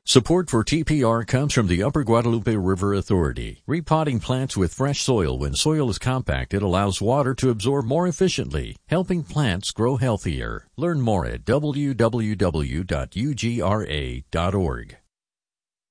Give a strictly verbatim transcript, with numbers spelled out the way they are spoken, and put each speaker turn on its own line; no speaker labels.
Support for T P R comes from the Upper Guadalupe River Authority. Repotting plants with fresh soil when soil is compacted allows water to absorb more efficiently, helping plants grow healthier. Learn more at w w w dot u g r a dot org.